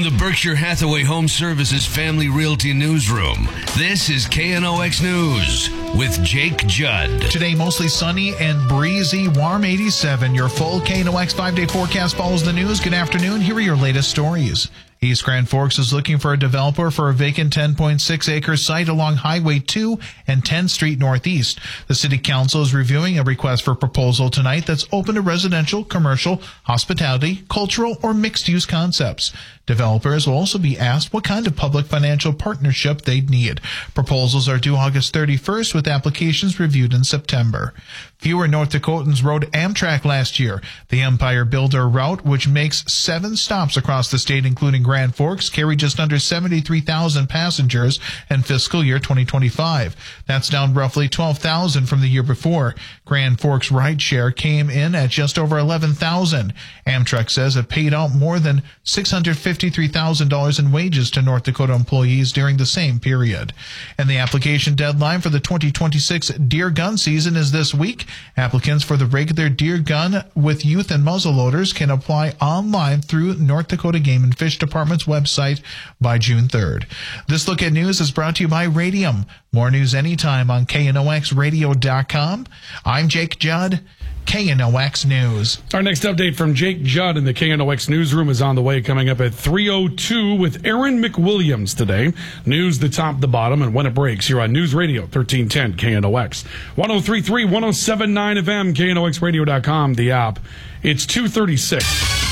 From the Berkshire Hathaway Home Services Family Realty Newsroom, this is KNOX News with Jake Judd. Today, mostly sunny and breezy, warm 87. Your full KNOX 5-day forecast follows the news. Good afternoon. Here are your latest stories. East Grand Forks is looking for a developer for a vacant 10.6-acre site along Highway 2 and 10th Street Northeast. The City Council is reviewing a request for proposal tonight that's open to residential, commercial, hospitality, cultural, or mixed-use concepts. Developers will also be asked what kind of public financial partnership they'd need. Proposals are due August 31st with applications reviewed in September. Fewer North Dakotans rode Amtrak last year. The Empire Builder route, which makes 7 stops across the state, including Grand Forks, carried just under 73,000 passengers in fiscal year 2025. That's down roughly 12,000 from the year before. Grand Forks rideshare came in at just over 11,000. Amtrak says it paid out more than $653,000 in wages to North Dakota employees during the same period. And the application deadline for the 2026 deer gun season is this week. Applicants for the regular deer gun with youth and muzzleloaders can apply online through North Dakota Game and Fish Department's website by June 3rd. This Look at News is brought to you by Radium. More news anytime on KNOXradio.com. I'm Jake Judd, KNOX News. Our next update from Jake Judd in the KNOX newsroom is on the way, coming up at 3:02 with Aaron McWilliams today. News the top, the bottom, and when it breaks, you're on News Radio 1310 KNOX. 103.3, 107.9 FM, KNOXradio.com, the app. It's 2:36.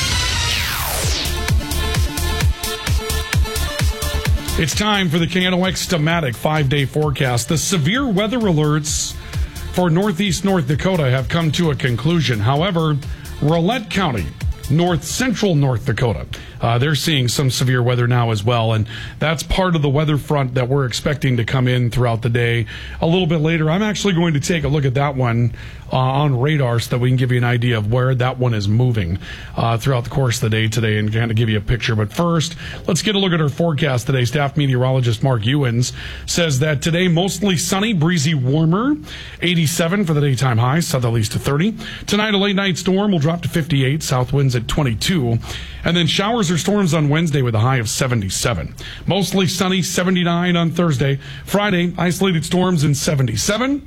It's time for the KNOX Stamatic 5-day forecast. The severe weather alerts for northeast North Dakota have come to a conclusion. However, Rolette County, north central North Dakota, they're seeing some severe weather now as well, and that's part of the weather front that we're expecting to come in throughout the day. A little bit later, I'm actually going to take a look at that one on radar so that we can give you an idea of where that one is moving throughout the course of the day today and kind of give you a picture. But first, let's get a look at our forecast today. Staff meteorologist Mark Ewens says that today mostly sunny, breezy, warmer, 87 for the daytime high, southerlies to 30. Tonight, a late night storm will drop to 58, south winds at 22. And then showers or storms on Wednesday with a high of 77. Mostly sunny, 79 on Thursday. Friday, isolated storms in 77.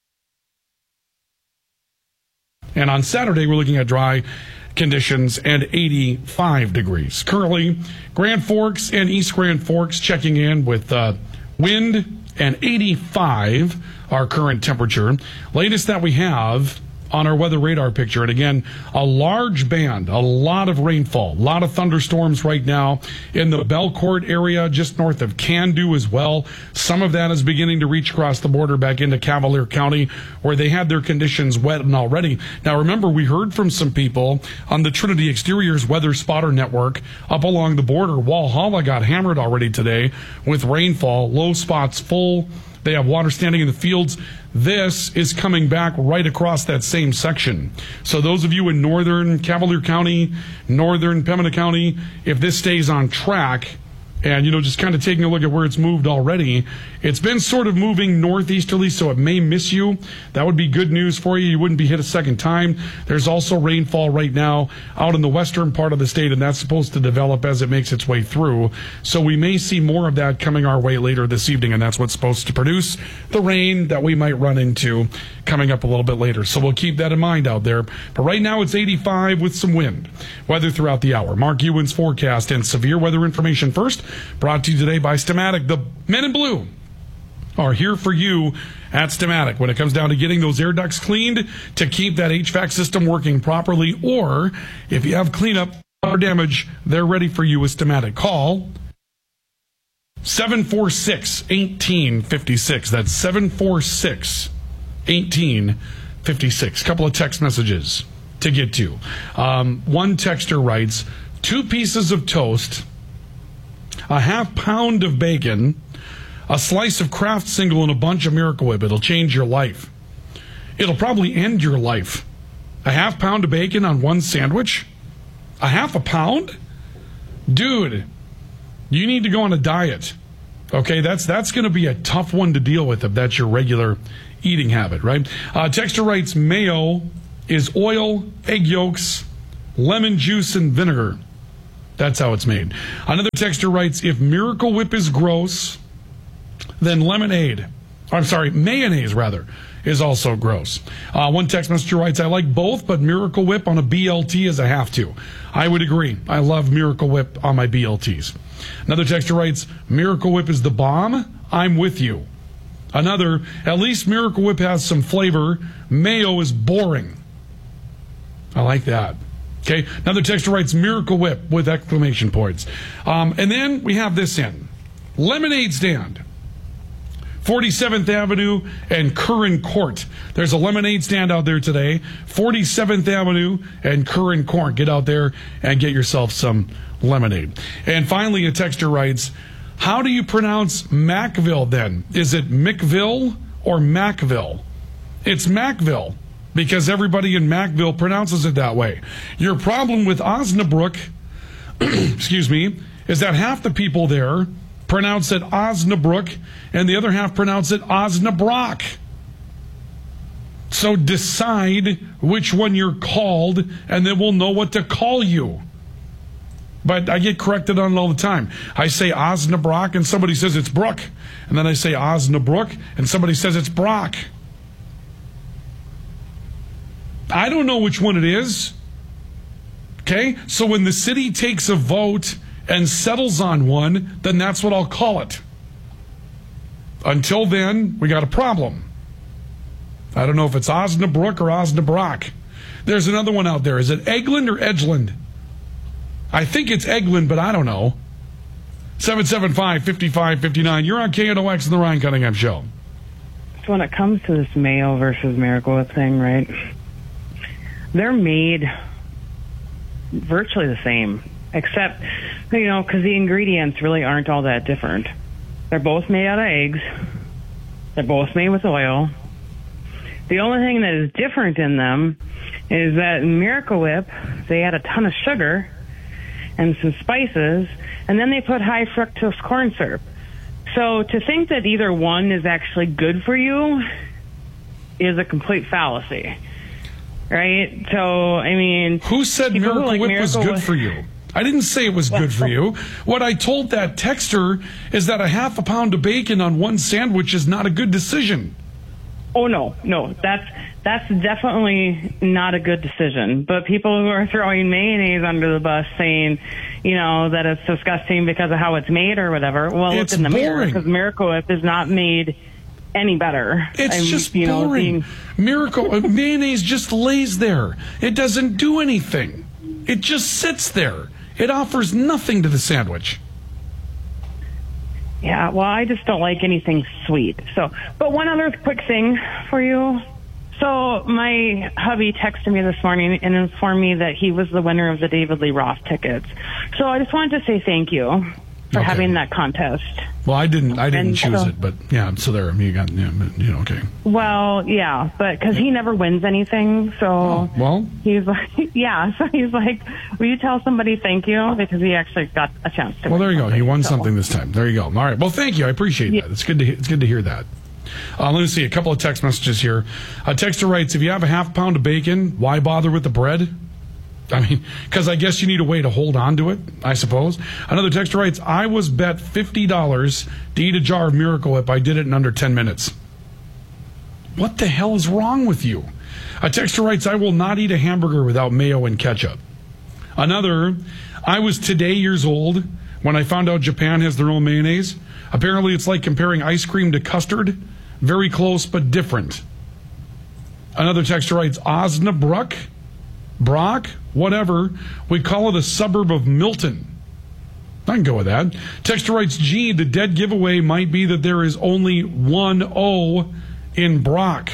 And on Saturday, we're looking at dry conditions and 85 degrees. Currently, Grand Forks and East Grand Forks checking in with wind and 85, our current temperature. Latest that we have on our weather radar picture. And again, a large band, a lot of rainfall, a lot of thunderstorms right now in the Belcourt area, just north of Candu as well. Some of that is beginning to reach across the border back into Cavalier County, where they had their conditions wet and already. Now, remember, we heard from some people on the Trinity Exteriors Weather Spotter Network up along the border. Walhalla got hammered already today with rainfall, low spots full. They have water standing in the fields. This is coming back right across that same section. So those of you in northern Cavalier County, northern Pembina County, if this stays on track, and, just kind of taking a look at where it's moved already, it's been sort of moving northeasterly, so it may miss you. That would be good news for you. You wouldn't be hit a second time. There's also rainfall right now out in the western part of the state, and that's supposed to develop as it makes its way through. So we may see more of that coming our way later this evening, and that's what's supposed to produce the rain that we might run into coming up a little bit later. So we'll keep that in mind out there. But right now it's 85 with some wind. Weather throughout the hour. Mark Ewens' forecast and severe weather information first. Brought to you today by Stamatic. The men in blue are here for you at Stamatic when it comes down to getting those air ducts cleaned to keep that HVAC system working properly. Or if you have cleanup or damage, they're ready for you with Stamatic. Call 746-1856. That's 746-1856. Couple of text messages to get to. One texter writes, 2 pieces of toast, a half pound of bacon, a slice of Kraft Single, and a bunch of Miracle Whip. It'll change your life. It'll probably end your life. A half pound of bacon on one sandwich? A half a pound? Dude, you need to go on a diet. Okay, that's going to be a tough one to deal with if that's your regular eating habit, right? Texter writes, mayo is oil, egg yolks, lemon juice, and vinegar. That's how it's made. Another texter writes, if Miracle Whip is gross, then mayonnaise is also gross. One text messenger writes, I like both, but Miracle Whip on a BLT is a have to. I would agree. I love Miracle Whip on my BLTs. Another texter writes, Miracle Whip is the bomb. I'm with you. Another, at least Miracle Whip has some flavor. Mayo is boring. I like that. Okay, another texter writes Miracle Whip with exclamation points. And then we have this in. Lemonade stand. 47th Avenue and Curran Court. There's a lemonade stand out there today. 47th Avenue and Curran Court. Get out there and get yourself some lemonade. And finally, a texter writes, how do you pronounce Macville then? Is it Mickville or Macville? It's Macville, because everybody in Macville pronounces it that way. Your problem with Osnabrück, excuse me, is that half the people there pronounce it Osnabrück and the other half pronounce it Osnabrück. So decide which one you're called, and then we'll know what to call you. But I get corrected on it all the time. I say Osnabrück and somebody says it's Brook. And then I say Osnabrück and somebody says it's Brock. I don't know which one it is. Okay? So when the city takes a vote and settles on one, then that's what I'll call it. Until then, we got a problem. I don't know if it's Osnabrück or Osnabrück. There's another one out there. Is it Egeland or Edgeland? I think it's Egeland, but I don't know. 775-5559. You're on KNOX and the Ryan Cunningham Show. So when it comes to this Mayo versus Miracle Whip thing, right? They're made virtually the same, except, because the ingredients really aren't all that different. They're both made out of eggs. They're both made with oil. The only thing that is different in them is that in Miracle Whip, they add a ton of sugar and some spices, and then they put high fructose corn syrup. So to think that either one is actually good for you is a complete fallacy. Right? So, I mean... Who said Miracle Whip was good for you? I didn't say it was good for you. What I told that texter is that a half a pound of bacon on one sandwich is not a good decision. Oh, no. That's definitely not a good decision. But people who are throwing mayonnaise under the bus saying, that it's disgusting because of how it's made or whatever, well, it's look in the boring. mirror, because Miracle Whip is not made any better. It's just boring. Mayonnaise just lays there. It doesn't do anything. It just sits there. It offers nothing to the sandwich. Yeah, well, I just don't like anything sweet. But one other quick thing for you. So my hubby texted me this morning and informed me that he was the winner of the David Lee Roth tickets. So I just wanted to say thank you for having that contest. Well, I didn't choose it, but yeah, so there, you got, okay. Well, yeah, but because he never wins anything, so he's like, so he's like, will you tell somebody thank you? Because he actually got a chance to win. Well, there you go. He won something this time. There you go. All right. Well, thank you. I appreciate that. It's good to hear that. Let me see a couple of text messages here. A texter writes, if you have a half pound of bacon, why bother with the bread? I mean, because I guess you need a way to hold on to it, I suppose. Another texter writes, I was bet $50 to eat a jar of Miracle Whip. I did it in under 10 minutes. What the hell is wrong with you? A texter writes, I will not eat a hamburger without mayo and ketchup. Another, I was today years old when I found out Japan has their own mayonnaise. Apparently it's like comparing ice cream to custard. Very close, but different. Another texter writes, Osnabrück? Brock, whatever. We call it a suburb of Milton. I can go with that. Texter writes, gee, the dead giveaway might be that there is only one O in Brock.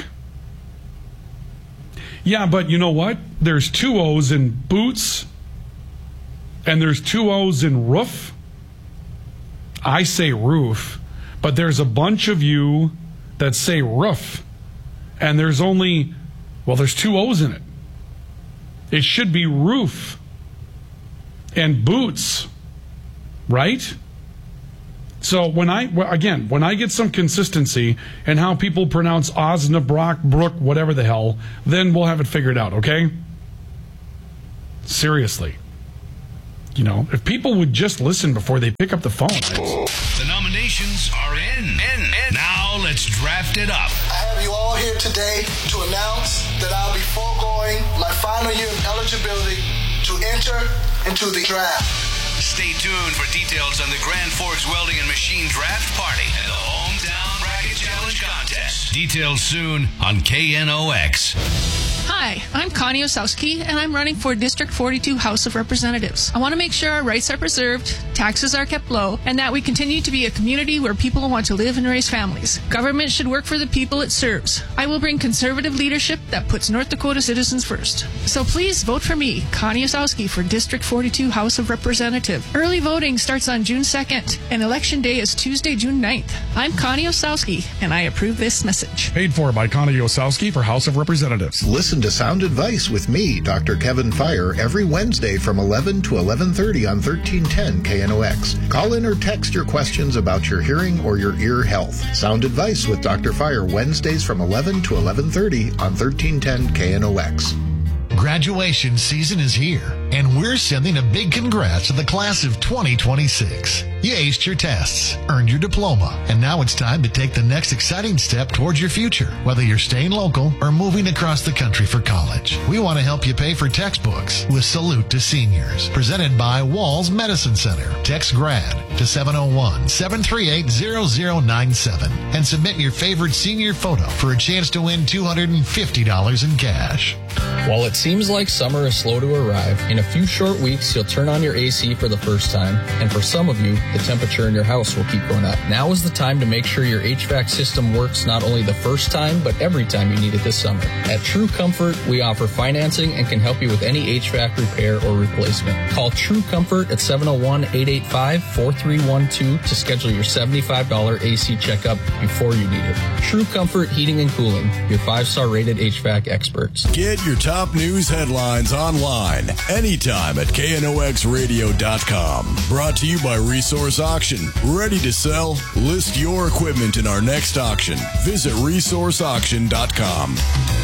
Yeah, but you know what? There's two O's in boots, and there's two O's in roof. I say roof, but there's a bunch of you that say roof, and there's two O's in it. It should be roof and boots, right? So when I get some consistency in how people pronounce Osnabrück, Brook, whatever the hell, then we'll have it figured out, okay? Seriously. if people would just listen before they pick up the phone. The nominations are in. Now let's draft it up. I have you all here today to announce that I'll be foregoing my final year of eligibility to enter into the draft. Stay tuned for details on the Grand Forks Welding and Machine Draft Party and the Hometown Bracket Challenge Contest. Details soon on KNOX. Hi, I'm Connie Osowski, and I'm running for District 42 House of Representatives. I want to make sure our rights are preserved, taxes are kept low, and that we continue to be a community where people want to live and raise families. Government should work for the people it serves. I will bring conservative leadership that puts North Dakota citizens first. So please vote for me, Connie Osowski, for District 42 House of Representative. Early voting starts on June 2nd, and Election Day is Tuesday, June 9th. I'm Connie Osowski, and I approve this message. Paid for by Connie Osowski for House of Representatives. Listen to Sound Advice with me, Dr. Kevin Fire, every Wednesday from 11 to 11:30 on 1310 KNOX. Call in or text your questions about your hearing or your ear health. Sound Advice with Dr. Fire, Wednesdays from 11 to 11:30 on 1310 KNOX. Graduation season is here, and we're sending a big congrats to the class of 2026. You aced your tests, earned your diploma, and now it's time to take the next exciting step towards your future, whether you're staying local or moving across the country for college. We want to help you pay for textbooks with Salute to Seniors, presented by Walls Medicine Center. Text GRAD to 701-738-0097 and submit your favorite senior photo for a chance to win $250 in cash. While it seems like summer is slow to arrive, in a few short weeks you'll turn on your AC for the first time, and for some of you, the temperature in your house will keep going up. Now is the time to make sure your HVAC system works not only the first time, but every time you need it this summer. At True Comfort, we offer financing and can help you with any HVAC repair or replacement. Call True Comfort at 701-885-4312 to schedule your $75 AC checkup before you need it. True Comfort Heating and Cooling, your 5-star rated HVAC experts. Get your top news headlines online anytime at KNOXradio.com. Brought to you by Resource Auction. Ready to sell? List your equipment in our next auction. Visit resourceauction.com.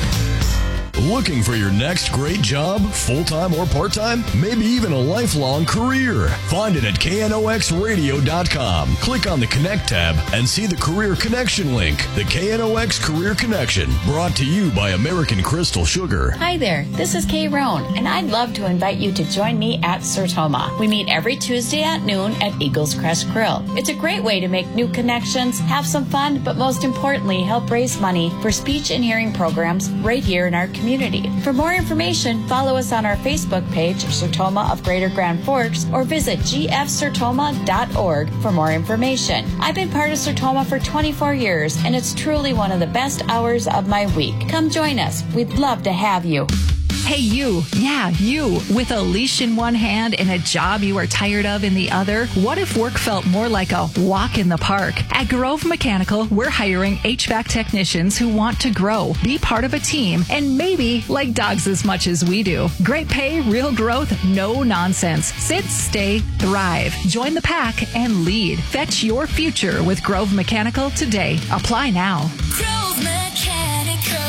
Looking for your next great job, full-time or part-time? Maybe even a lifelong career? Find it at KNOXradio.com. Click on the Connect tab and see the Career Connection link. The KNOX Career Connection, brought to you by American Crystal Sugar. Hi there, this is Kay Roan, and I'd love to invite you to join me at Sertoma. We meet every Tuesday at noon at Eagles Crest Grill. It's a great way to make new connections, have some fun, but most importantly, help raise money for speech and hearing programs right here in our community. For more information, follow us on our Facebook page, Sertoma of Greater Grand Forks, or visit gfsertoma.org for more information. I've been part of Sertoma for 24 years, and it's truly one of the best hours of my week. Come join us. We'd love to have you. Hey, you. Yeah, you. With a leash in one hand and a job you are tired of in the other, what if work felt more like a walk in the park? At Grove Mechanical, we're hiring HVAC technicians who want to grow, be part of a team, and maybe like dogs as much as we do. Great pay, real growth, no nonsense. Sit, stay, thrive. Join the pack and lead. Fetch your future with Grove Mechanical today. Apply now. Grove Mechanical.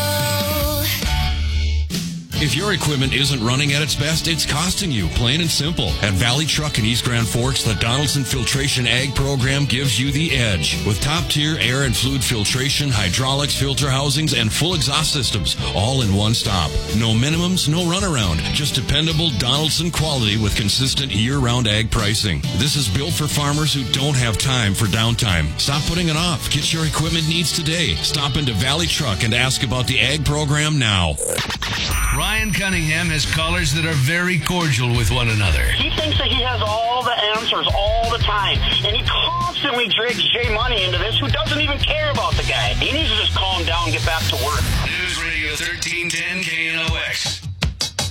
If your equipment isn't running at its best, it's costing you, plain and simple. At Valley Truck in East Grand Forks, the Donaldson Filtration Ag program gives you the edge. With top-tier air and fluid filtration, hydraulics, filter housings, and full exhaust systems, all in one stop. No minimums, no runaround. Just dependable Donaldson quality with consistent year-round ag pricing. This is built for farmers who don't have time for downtime. Stop putting it off. Get your equipment needs today. Stop into Valley Truck and ask about the ag program now. Ryan Cunningham has callers that are very cordial with one another. He thinks that he has all the answers all the time, and he constantly drags Jay Money into this, who doesn't even care about the guy. He needs to just calm down and get back to work. News Radio 1310 KNOX.